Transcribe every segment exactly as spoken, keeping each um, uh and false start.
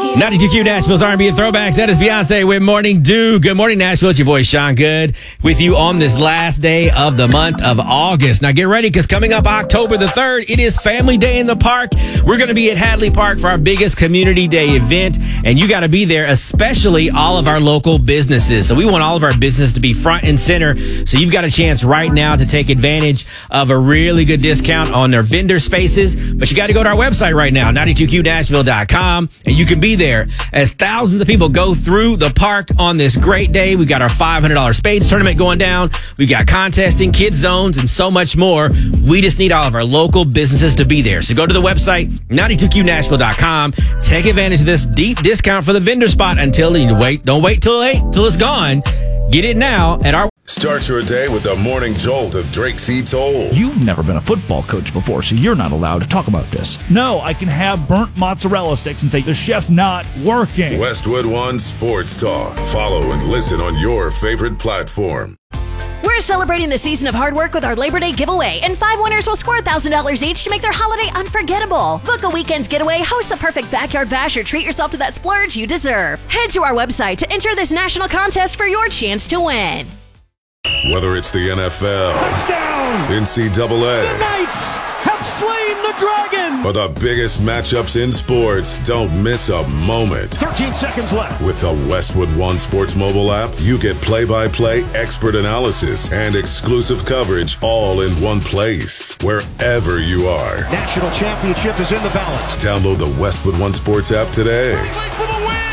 ninety-two Q Nashville's R and B and Throwbacks. That is Beyonce with Morning Dew. Good morning, Nashville. It's your boy, Sean Good, with you on this last day of the month of August. Now, get ready, because coming up October the third, it is Family Day in the Park. We're going to be at Hadley Park for our biggest Community Day event, and you got to be there, especially all of our local businesses. So we want all of our business to be front and center. So you've got a chance right now to take advantage of a really good discount on their vendor spaces. But you got to go to our website right now, ninety-two Q Nashville dot com, and you can be there as thousands of people go through the park on this great day. We've got our five hundred dollars spades tournament going down. We've got contesting, kids zones, and so much more. We just need all of our local businesses to be there. So go to the website, ninety-two Q Nashville dot com. Take advantage of this deep discount for the vendor spot until you wait. Don't wait till late, till it's gone. Get it now at our... Start your day with the morning jolt of Drake C. Toll. You've never been a football coach before, so you're not allowed to talk about this. No, I can have burnt mozzarella sticks and say the chef's not working. Westwood One Sports Talk. Follow and listen on your favorite platform. We're celebrating the season of hard work with our Labor Day giveaway, and five winners will score one thousand dollars each to make their holiday unforgettable. Book a weekend getaway, host a perfect backyard bash, or treat yourself to that splurge you deserve. Head to our website to enter this national contest for your chance to win. Whether it's the N F L, Touchdown! N C double A, The Knights have slain the dragon! or the biggest matchups in sports, don't miss a moment. thirteen seconds left. With the Westwood One Sports mobile app, you get play-by-play, expert analysis, and exclusive coverage all in one place, wherever you are. National championship is in the balance. Download the Westwood One Sports app today. For the win!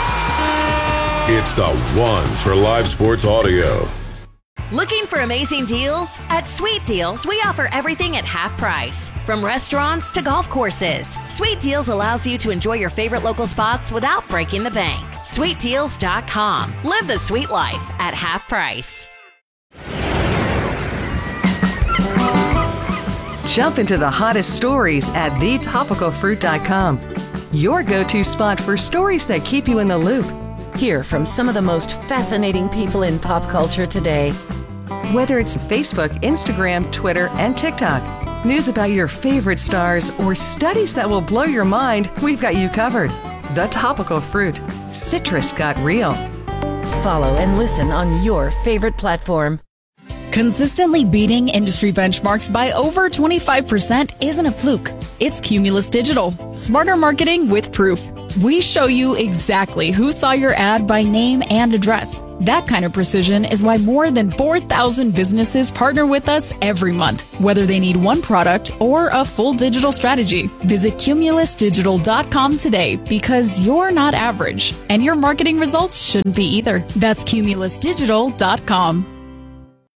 Yeah! It's the one for live sports audio. Looking for amazing deals? At Sweet Deals, we offer everything at half price. From restaurants to golf courses, Sweet Deals allows you to enjoy your favorite local spots without breaking the bank. sweet deals dot com. Live the sweet life at half price. Jump into the hottest stories at the topical fruit dot com. Your go-to spot for stories that keep you in the loop. Hear from some of the most fascinating people in pop culture today. Whether it's Facebook, Instagram, Twitter, and TikTok, news about your favorite stars, or studies that will blow your mind, we've got you covered. The Topical Fruit. Citrus got real. Follow and listen on your favorite platform. Consistently beating industry benchmarks by over twenty-five percent isn't a fluke. It's Cumulus Digital. Smarter marketing with proof. We show you exactly who saw your ad by name and address. That kind of precision is why more than four thousand businesses partner with us every month, whether they need one product or a full digital strategy. Visit Cumulus Digital dot com today, because you're not average, and your marketing results shouldn't be either. That's Cumulus Digital dot com.